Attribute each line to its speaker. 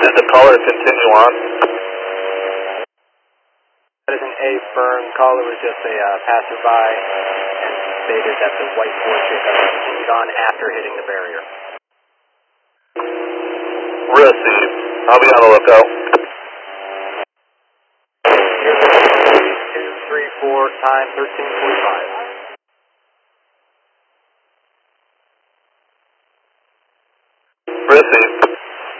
Speaker 1: Did the caller continue on?
Speaker 2: That isn't a firm caller, was just a passerby and stated that the white Ford pickup continued on after hitting the barrier.
Speaker 1: Received. I'll be on the lookout.
Speaker 2: Here's 234, time 13:45.